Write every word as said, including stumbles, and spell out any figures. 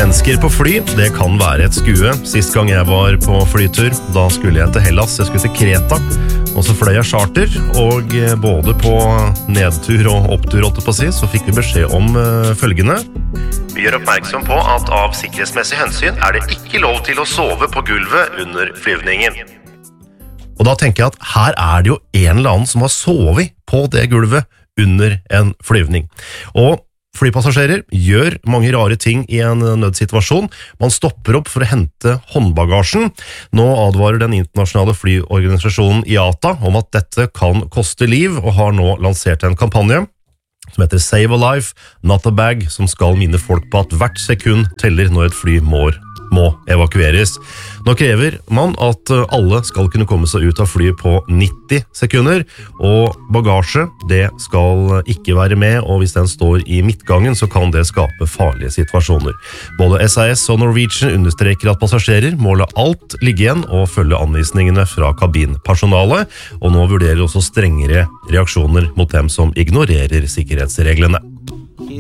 Mennesker på fly, det kan være et skue. Sist gang jeg var på flytur, da skulle jeg til Hellas, jeg skulle til Kreta. Og så fløy jeg charter, og både på nedtur og opptur, holdt jeg på å si, så fikk vi beskjed om uh, følgende. Vi gjør oppmerksom på at av sikkerhetsmessig hensyn er det ikke lov til å sove på gulvet under flyvningen. Og da tenker jeg at her er det jo en eller annen som har sovet på det gulvet under en flyvning. Og flypassasjerer gjør mange rare ting i en nødsituasjon. Man stopper opp for å hente håndbagasjen. Nå advarer den internasjonale flyorganisasjonen I A T A om at dette kan koste liv, og har nå lansert en kampanje som heter Save a Life, Not a Bag, som skal minne folk på at hvert sekund teller når et fly må, må evakueres. Nå krever man at alle skal kunne komme seg ut av flyet på nitti sekunder, og bagasje, det skal ikke være med, og hvis den står I midtgangen, så kan det skape farlige situasjoner. Både S A S og Norwegian understreker at passasjerer må la alt ligge igjen og følge anvisningene fra kabinpersonalet, og nå vurderer også strengere reaksjoner mot dem som ignorerer sikkerhetsreglene.